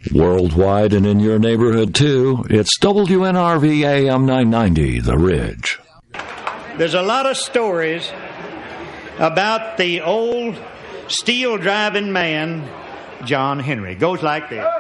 Worldwide and in your neighborhood, too, it's WNRV AM 990, The Ridge. There's a lot of stories about the old steel-driving man, John Henry. It goes like this.